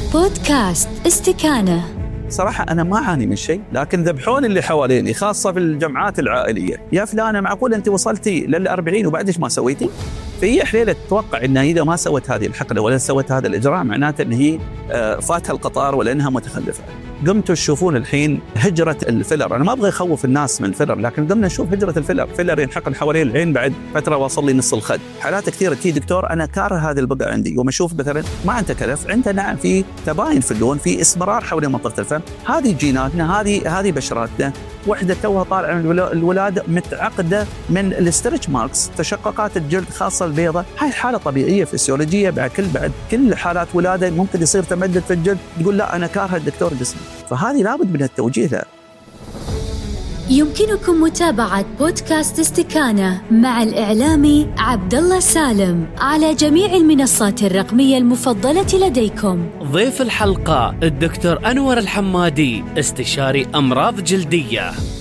بودكاست استكانة. صراحة أنا ما أعاني من شيء، لكن ذبحون اللي حواليني خاصة في الجمعات العائلية. يا فلانة معقول أنت وصلتي لل40 وبعدش ما سويتي؟ فهي حليلة تتوقع أنها إذا ما سوت هذه الحقنة ولا سوت هذا الإجراء معناته أن هي فاتها القطار ولا أنها متخلفة. قمتوا تشوفون الحين هجرة الفيلر. أنا ما أبغى أخوف الناس من الفيلر، لكن قمنا نشوف هجرة الفيلر. فيلر ينحقن حوالين العين بعد فترة وصل لي نص الخد. حالات كثيرة تي دكتور أنا كاره هذه البقعة عندي، وما أشوف مثلا ما أنت كلف، أنت نعم في تباين في اللون، في اسمرار حوالين منطقة الفم. هذه جيناتنا، هذه بشراتنا. وحدة توها طالعة من الولادة متعقدة من الاسترتش ماركس، تشققات الجلد خاصة البيضة. هاي حالة طبيعية فسيولوجية. بعد كل حالات ولادة ممكن يصير تمدد في الجلد، تقول لا أنا كارهة الدكتور جسمي. فهذه لابد من التوجيه لها. يمكنكم متابعة بودكاست استكانة مع الإعلامي عبدالله سالم على جميع المنصات الرقمية المفضلة لديكم. ضيف الحلقة الدكتور أنور الحمادي، استشاري أمراض جلدية.